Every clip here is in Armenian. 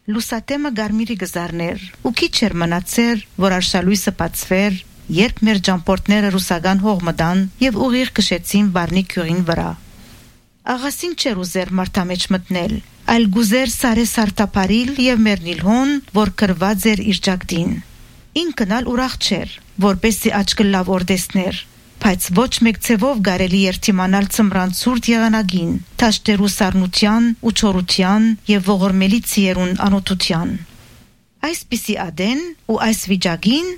Լուսատեմը գարմիրի գզարներ ու քիչ էր մնացեր, որ արշալույսը բացվեր, երբ մեր ճամփորդները ռուսական հող մտան եւ ուղիղ քշեցին Բարնի քյուրին վրա։ Աղասին չէր ուզեր մարտամեջ մտնել, այլ գուզեր սարե սարտապարիլ եւ մեռնիլ հոն, որ կրված էր իր ջակդին։ Ինքնալ ուրախ չէր, որպեսզի աչքը լավ օրդեսներ, բայց ոչ մեկ ցևով կարելի էր թիմանալ ծմրան ցուրտ եղանակին, թաշտերու սառնության ու չորության եւ ողորմելի ցիերուն անօթության։ Այսպիսի ադեն ու այս վիճակին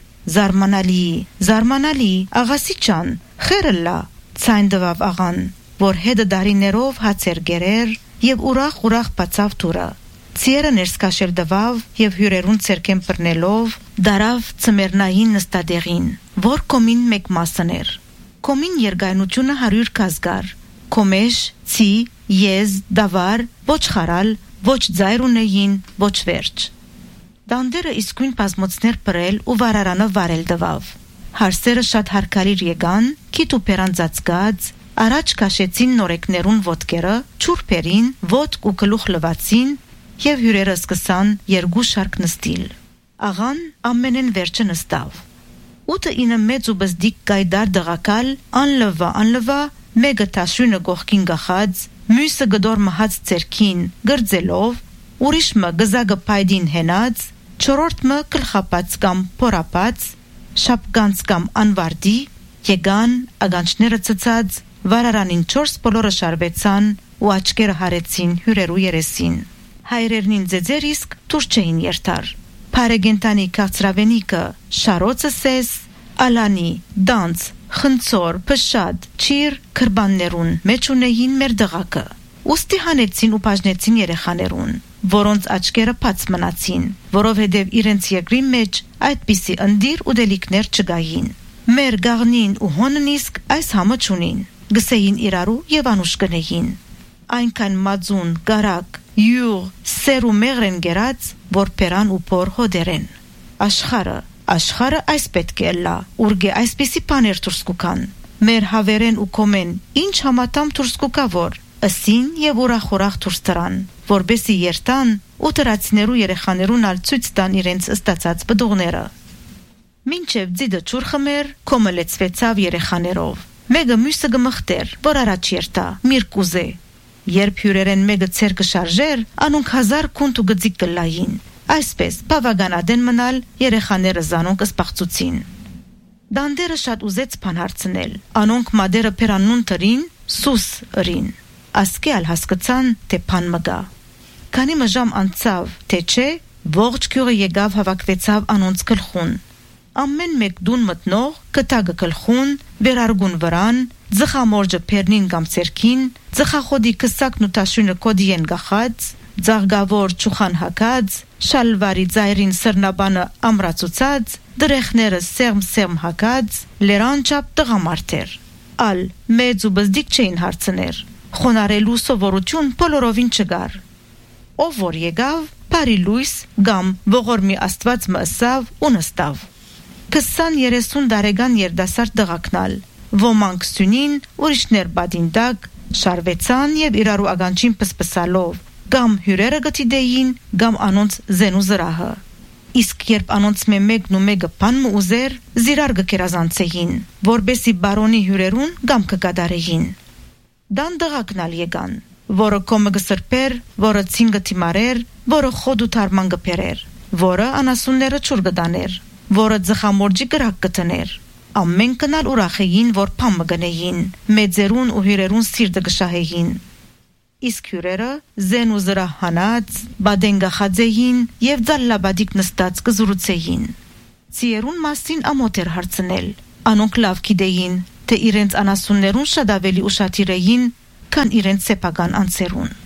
զարմանալի, աղասիչան, խերելա, ցայն դվավ աղան, որ հետը դարիներով հացեր գերեր եւ ուրախ բացավ դուրը։ Ցիերը ներսկաշել դվավ եւ հյուրերուն ցերկեն բռնելով դարավ ծմերնային նստադեղին, որ կոմին մեկ մասն էր։ Կոմին երգայնությունը 100 կազգար, կոմեշ, ցի, եզ, դավար, ոչ խարալ, ոչ ձայր ունեին, ոչ վերջ։ Դանդերը իսկույն բազմոցներ պրել ու վարարանը վարել դվավ։ Հարսերը շատ հարկալիր եկան, քիթ ու պերանձացկած, առաջ կաշեցին նորեկներուն ոտքերը, չուրպերին, ոտք ու գլուխ լվացին եւ հյուրերը սկսան երկու շարք նստիլ։ Աղան ամենեն վերջը նստավ։ 8-9 մեծ ու բզդիկ գայդար դղակալ, անլվա, մեկը տաշյունը գողքին գախած, մյուսը գդոր մահած ցերքին, գրձելով, ուրիշը գզագը պայդին հենած, չորրորդը գլխապած կամ փորապած, շապկանց կամ անվարդի, եկան, ագանչները ցցած, վարարանին 4 բոլորը շարվեցան ու աչքերը հարեցին հյուրերու երեսին։ Հայրերնին ձեձեր իսկ դուրս չէին երթար։ Փարեգենտանի քաղցրավենիկը, շարոցը սես, ալանի, դանց, խնցոր, փշատ, չիր, քրբաններուն մեջ ունեին մեր դղակը։ Ուստի հանեցին ու բաժնեցին երեխաներուն, որոնց աչքերը բաց մնացին, որովհետև իրենց երկրի մեջ այդպիսի ընդիր ու դելիկներ չգային։ Մեր գաղնին ու հոնն իսկ այս համը չունին, գսեին իրարու եւ անուշ կնեին։ Այնքան մածուն, գարակ, յուղ, սեր ու մեղրեն գերած, որ պերան ու փոր հոդերեն։ Աշխարը այս պետք է լա, ուրգե այսպիսի բաներ դուրս կուքան։ Մեր հավերեն ու կոմեն ինչ համատամ դուրս կուկա որ, ըսին եւ ուրախ դուրս տրան, որբեսի երթան ու տրացներու երեխաներուն ալ ցույց տան իրենց ըստացած բդուղները։ Մինչև ձիդը ճուր խմեր, կոմը լեցվեցավ երեխաներով։ Մեկը մյուսը գմխտեր, որ առաջ երթա, միր կուզե։ Երբ հյուրերեն մեկը ցերկը շարժեր, անոնք 1000 քունտ ու գծիկ կլային։ Այսպես բավական ադեն մնալ երեխաները զանոնք ըսպաղծուցին։ Դանդերը շատ ուզեց բան հարցնել, անոնք մադերը պերանուն տրին, սուս ըրին։ Ասկեալ հասկացան, թե բան մգա։ Քանի մժամ անցավ, թե չէ, ողջ գյուղը եկավ հավաքվեցավ անոնց գլխուն։ Ամեն մեկ դուն մտնող կտագը գլխուն, վերարգուն վրան, ձխամորջը պերնին կամ ցերքին, ձխախոդի կսակն ու տաշյունը կոդիեն գախած, ձաղգավոր ճուխան հակած, շալվարի ձայրին սրնաբանը ամրացուցած, դրեխները սերմ հակած, լերանչապ տղամարդեր։ Ալ մեծ ու բզդիկ չէին հարցներ, խոնարելու սովորություն բոլորովին չգար։ Ով որ եկավ, բարի լույս կամ ողորմի աստված մըսավ ու նստավ։ 20-30 տարեկան երդասարդ դղակնալ, ոմանք սյունին, ուրիշներ բադինդակ, շարվեցան եւ իրարու ագանչին պսպսալով, կամ հյուրերը գտիդեին, կամ անոնց զենու զրահը։ Իսկ երբ անոնց մեկն ու մեկը բան մը ուզեր, զիրար գկերազանցեին, որբեսի բարոնի հյուրերուն կամ կկադարեին։ Դան դղակնալ եկան, որը կոմը գսրպեր, որը ցինգը թիմարեր, որը խոդ ու թարման գպերեր, որը անասունները ճուր գդաներ, որը ձխամորջի գրակ կտներ։ Ամեն կնալ ուրախ էին, որ բան մը գնեին, մեծերուն ու հյուրերուն սիրտը գշահեին։ Իսկ հյուրերը զեն ու զրահ հանած, բադեն գախածեին եւ ձալլաբադիկ նստած կզրուցեին։ Ցիերուն մասին ամոթ էր հարցնել, անոնք լավ գիտեին, թե իրենց անասուններուն շատ ավելի ուշադիր էին, քան իրենց սեփական անձերուն։